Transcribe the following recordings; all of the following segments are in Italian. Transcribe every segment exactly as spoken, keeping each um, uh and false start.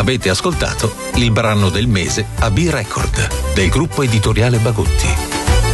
Avete ascoltato il brano del mese a B-Record del gruppo editoriale Bagutti.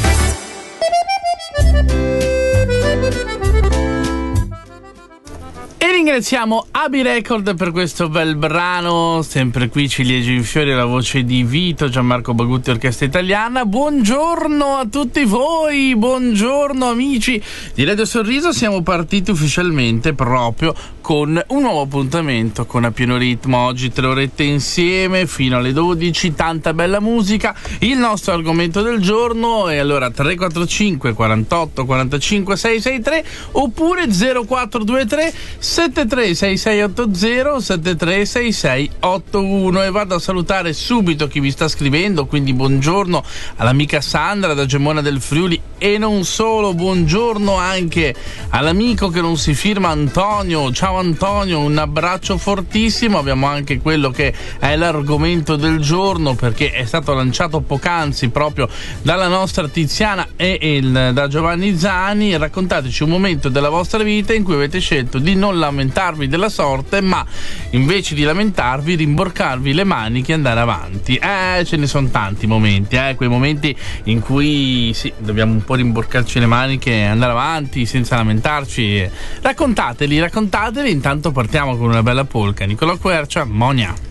E ringraziamo A B Record per questo bel brano. Sempre qui Ciliegio in fiori, la voce di Vito, Gianmarco Bagutti, Orchestra Italiana. Buongiorno a tutti voi, buongiorno amici di Radio Sorriso. Siamo partiti ufficialmente proprio con un nuovo appuntamento con A Pieno Ritmo. Oggi tre orette insieme fino alle dodici, tanta bella musica. Il nostro argomento del giorno è allora tre quattro cinque quarantotto quarantacinque seicentosessantatré oppure zero quattro due tre sette tre sei sei otto zero sette tre sei sei otto uno. E vado a salutare subito chi vi sta scrivendo, quindi buongiorno all'amica Sandra da Gemona del Friuli e non solo, buongiorno anche all'amico che non si firma, Antonio. Ciao Antonio, un abbraccio fortissimo. Abbiamo anche quello che è l'argomento del giorno, perché è stato lanciato poc'anzi proprio dalla nostra Tiziana e il, da Giovanni Zani. Raccontateci un momento della vostra vita in cui avete scelto di non lamentarvi della sorte, ma invece di lamentarvi rimborcarvi le maniche e andare avanti. Eh, ce ne sono tanti momenti, eh, quei momenti in cui sì, dobbiamo un po' rimborcarci le maniche e andare avanti senza lamentarci. Raccontateli, raccontateli. Intanto partiamo con una bella polca. Nicolò Quercia, Monia.